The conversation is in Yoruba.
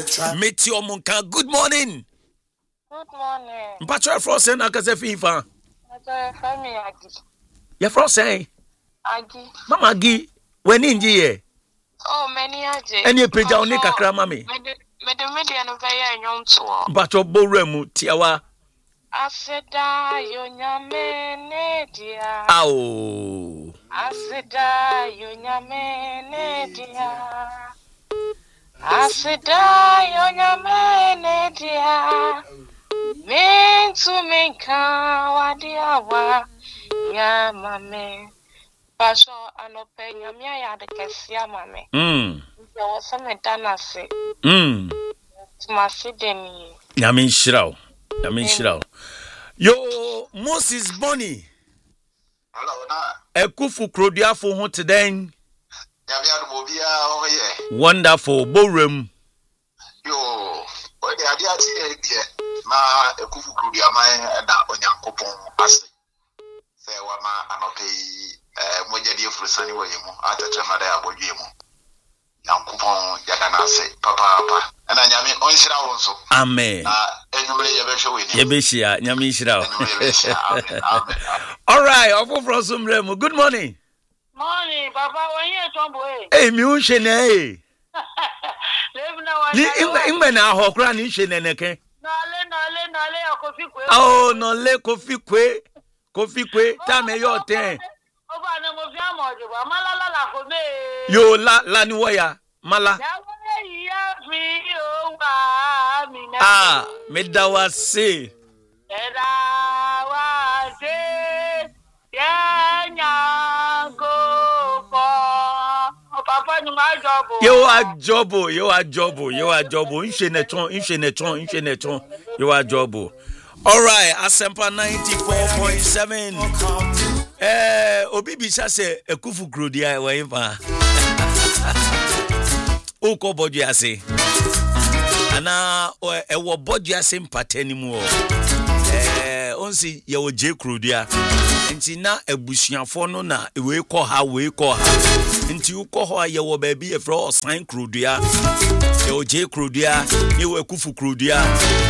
Meteo Munka, good morning. Good morning. Mpacho Frozen akase fifa. Femi Agi. Ya Frozen. Agi. Mama Agi, weni njiye? Oh, many aje. Eni preja oni kakra mami. Mede no baya nyom to. Mpacho boremu tiawa. Aseda yonyame nedia. Ao. Aseda yonyame nedia. Aseda yonyame nedia. Mintu minka wadiawa ya mame. Pasho anope nyamia ya de kesia mame. Ya wasame dana se. Tumasideni. Nyame nshiraw. Yo Moses Bonnie. Hello na. Ekufu krodiafo ho teden. Nyame adu bia o ye. Wonderful borem. Yo, o de ade ati e die. Na ekufu krodiaman da onyankopon ase. Se wa ma anope moja die furusani wo yemu atacha mada ya bodwe mu. Nyankopon yada na ase papa. Ana nyame onhira wo nso. Amen. Enyumre yebehwe we ni. Yebeshia nyame nshiraw. Amen. All right, ofo from Sumremo. Good morning. Morning, Papa. When you tombo Hey, mi unhwe na Live na wa. Ni ingbe na ahokra ni nhwe neneke. Nale Kofi Kwe. Oh, no le Kofi Kwe, tame yo ten. Oba na mo fi amoje wa malala la ko me. Yo la ni woya, mala. Ya fi o wa mi na. Ah, me da wase. Ya nyango po. Papa ni ma jobo. You are jobo. Nhwe neton. You are jobo. All right, Asempa 94.7. Obi bisa se ekufu krodia wa impa. Oko bodu ase. Ana ewo bodu ase mpatani mu o. Onsi ye oje krodia. Nti na ebusuafo no na we ko ha. Nti uko ho ye wo ba bi e fro osan krodia. Ye oje krodia, ye wo ekufu krodia.